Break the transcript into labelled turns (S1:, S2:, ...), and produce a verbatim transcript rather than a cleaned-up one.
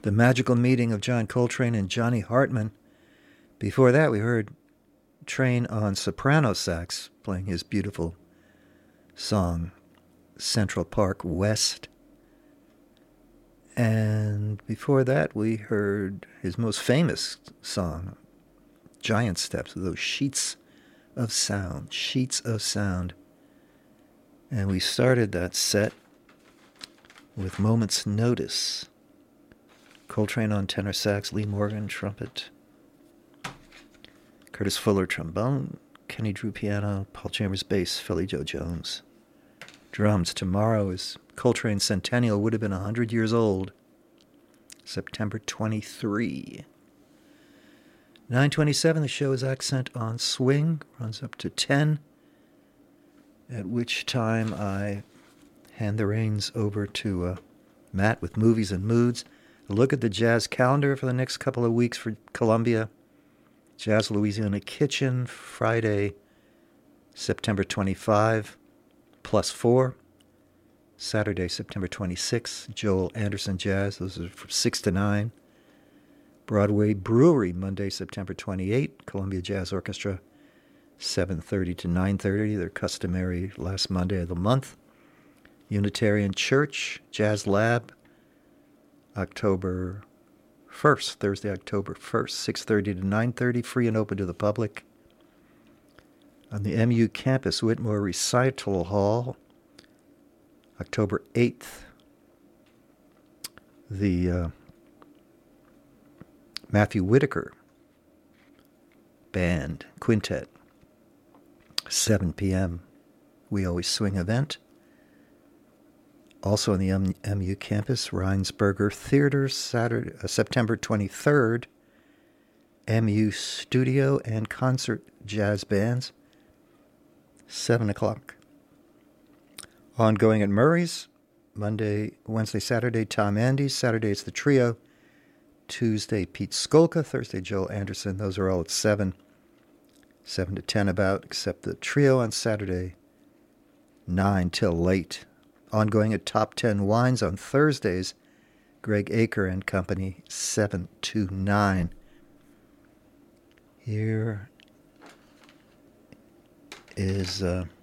S1: The Magical Meeting of John Coltrane and Johnny Hartman. Before that, we heard Train on soprano sax playing his beautiful song, Central Park West. And before that, we heard his most famous song, Giant Steps, those sheets of sound, sheets of sound. And we started that set with Moment's Notice. Coltrane on tenor sax, Lee Morgan trumpet, Curtis Fuller trombone, Kenny Drew piano, Paul Chambers bass, Philly Joe Jones drums. Tomorrow is Coltrane's centennial, would have been one hundred years old, September twenty-third. nine twenty-seven, the show is Accent on Swing, runs up to ten, at which time I hand the reins over to uh, Matt with Movies and Moods. A look at the jazz calendar for the next couple of weeks for Columbia. Jazz Louisiana Kitchen, Friday, September twenty-fifth, plus four. Saturday, September twenty-sixth, Joel Anderson Jazz, those are from six to nine. Broadway Brewery, Monday, September twenty-eighth, Columbia Jazz Orchestra, seven thirty to nine thirty, their customary last Monday of the month. Unitarian Church, Jazz Lab, October first, Thursday, October first, six thirty to nine thirty, free and open to the public. On the M U campus, Whitmore Recital Hall, October eighth, the uh, Matthew Whitaker Band Quintet, seven p.m. We Always Swing event. Also on the M U campus, Reinsberger Theater, Saturday, uh, September twenty-third, M U Studio and Concert Jazz Bands, seven o'clock. Ongoing at Murray's, Monday, Wednesday, Saturday, Tom Andes. Saturday, it's the trio. Tuesday, Pete Skolka. Thursday, Joel Anderson. Those are all at seven. seven to ten about, except the trio on Saturday, nine till late. Ongoing at Top ten Wines on Thursdays, Greg Aker and Company, seven to nine. Here is uh,